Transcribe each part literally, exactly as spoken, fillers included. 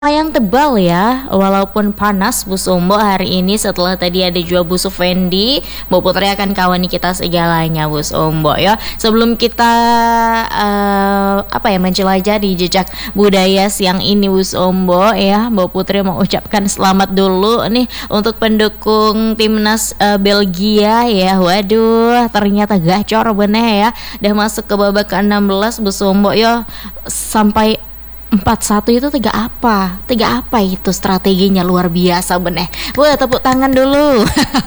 Yang tebal ya, walaupun panas Bu Sumbo hari ini setelah tadi ada jual Bu Sufendi, Bu Putri akan kawani kita segalanya Bu Sumbo ya. Sebelum kita uh, apa ya menjelajah di jejak budaya siang ini Bu Sumbo ya, Bu Putri mau ucapkan selamat dulu nih untuk pendukung timnas uh, Belgia ya. Waduh, ternyata gacor bener ya, udah masuk ke babak ke enam belas Bu Sumbo ya, sampai empat satu itu tiga apa? Tiga apa itu strateginya luar biasa bener. Wah, tepuk tangan dulu.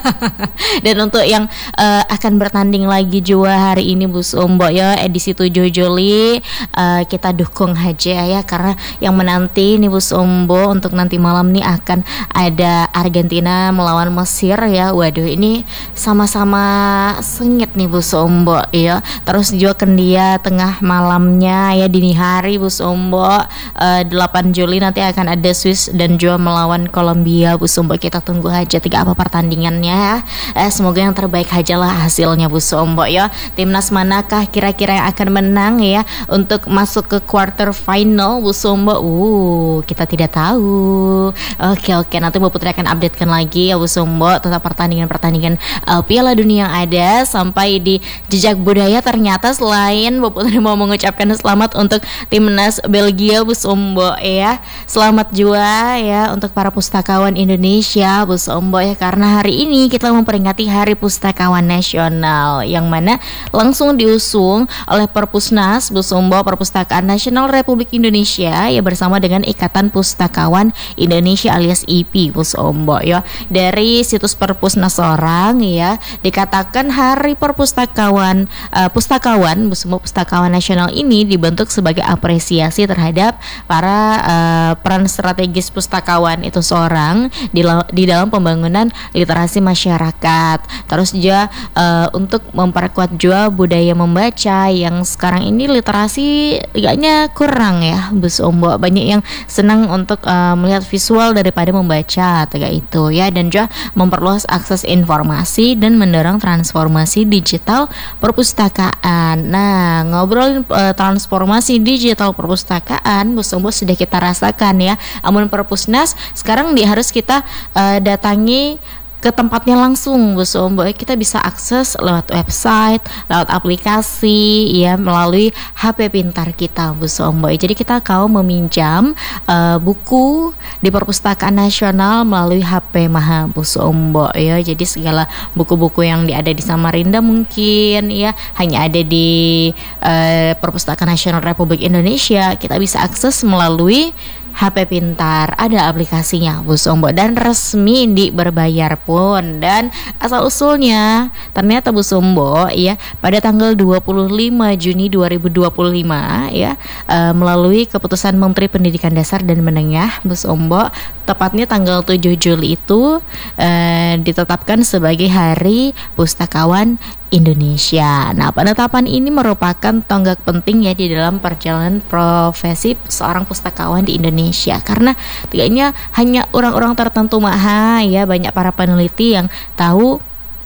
Dan untuk yang uh, akan bertanding lagi juga hari ini Bu Sumbo ya, edisi tujuh Juli uh, kita dukung aja ya, karena yang menanti nih Bu Sumbo untuk nanti malam nih akan ada Argentina melawan Mesir ya. Waduh, ini sama-sama sengit nih Bu Sumbo ya. Terus juga kendia tengah malamnya ya, dini hari Bu Sumbo. Uh, delapan Juli nanti akan ada Swiss dan juga melawan Kolombia Bu Sumbo. Kita tunggu aja tiga apa pertandingannya. Eh, semoga yang terbaik aja lah hasilnya Bu Sumbo ya. Timnas manakah kira-kira yang akan menang ya untuk masuk ke quarter final Bu Sumbo? Uh, kita tidak tahu. Oke oke, nanti Bu Putri akan updatekan lagi ya Bu Sumbo tentang pertandingan-pertandingan uh, Piala Dunia yang ada. Sampai di jejak budaya ternyata selain Bu Putri mau mengucapkan selamat untuk timnas Belgia Bu Sumbo ya, selamat juga ya untuk para pustakawan Indonesia Bu Sumbo ya, karena hari ini kita memperingati Hari Pustakawan Nasional yang mana langsung diusung oleh Perpusnas Bu Sumbo, Perpustakaan Nasional Republik Indonesia ya, bersama dengan Ikatan Pustakawan Indonesia alias I P I Bu Sumbo ya. Dari situs Perpusnas orang ya, dikatakan Hari Perpustakawan uh, Pustakawan Bu Sumbo, Pustakawan Nasional ini dibentuk sebagai apresiasi terhadap para uh, peran strategis pustakawan itu seorang di, di dalam pembangunan literasi masyarakat. Terus juga uh, untuk memperkuat juga budaya membaca yang sekarang ini literasi agaknya kurang ya Bu Sumbo. Banyak yang senang untuk uh, melihat visual daripada membaca kayak itu ya, dan juga memperluas akses informasi dan mendorong transformasi digital perpustakaan. Nah, ngobrolin uh, transformasi digital perpustakaan Bu Sumbo sudah kita rasakan ya. Amun Perpusnas sekarang di harus kita uh, datangi ke tempatnya langsung Bu Sumbo. Kita bisa akses lewat website, lewat aplikasi ya, melalui H P pintar kita Bu Sumbo. Jadi kita kau meminjam uh, buku di Perpustakaan Nasional melalui H P Maha Bu Sumbo ya. Jadi segala buku-buku yang ada di Samarinda mungkin ya hanya ada di uh, Perpustakaan Nasional Republik Indonesia, kita bisa akses melalui H P pintar, ada aplikasinya Bu Sumbo, dan resmi di berbayar pun. Dan asal usulnya ternyata Bu Sumbo ya, pada tanggal dua puluh lima Juni dua ribu dua puluh lima ya, uh, melalui keputusan Menteri Pendidikan Dasar dan Menengah Bu Sumbo, tepatnya tanggal tujuh Juli itu uh, ditetapkan sebagai Hari Pustakawan Indonesia. Nah, penetapan ini merupakan tonggak penting ya di dalam perjalanan profesi seorang pustakawan di Indonesia, karena tidaknya hanya orang-orang tertentu maha ya, banyak para peneliti yang tahu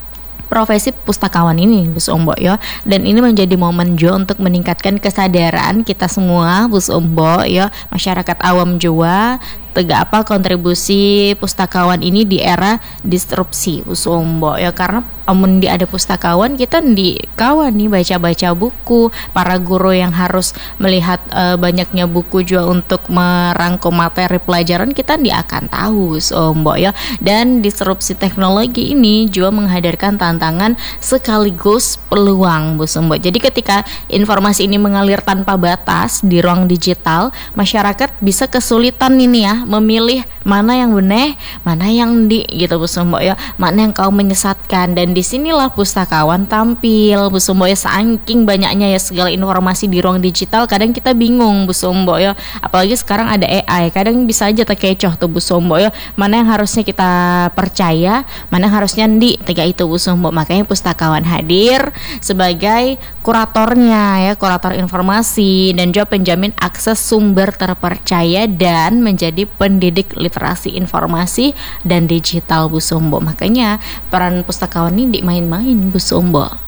profesi pustakawan ini Bu Sumbo ya, dan ini menjadi momen juga untuk meningkatkan kesadaran kita semua Bu Sumbo ya, masyarakat awam juga tegak apa kontribusi pustakawan ini di era disrupsi Bu Sumbo ya, karena amun di ada pustakawan kita di kawan nih baca-baca buku, para guru yang harus melihat uh, banyaknya buku juga untuk merangkum materi pelajaran kita dia akan tahu Bu Sumbo ya. Dan disrupsi teknologi ini juga menghadirkan tantangan sekaligus peluang Bu Sumbo. Jadi ketika informasi ini mengalir tanpa batas di ruang digital, masyarakat bisa kesulitan ini ya memilih mana yang benar, mana yang di gitu Bu Sumbo ya, mana yang kau menyesatkan. Dan disinilah pustakawan tampil Bu Sumbo ya, saking banyaknya ya segala informasi di ruang digital, kadang kita bingung Bu Sumbo ya, apalagi sekarang ada A I, kadang bisa aja terkecoh tuh Bu Sumbo ya, mana yang harusnya kita percaya, mana yang harusnya di tiga itu Bu Sumbo. Makanya pustakawan hadir sebagai kuratornya ya, kurator informasi dan juga penjamin akses sumber terpercaya dan menjadi pendidik literasi informasi dan digital Bu Sumbo. Makanya peran pustakawan ini dimain-main Bu Sumbo.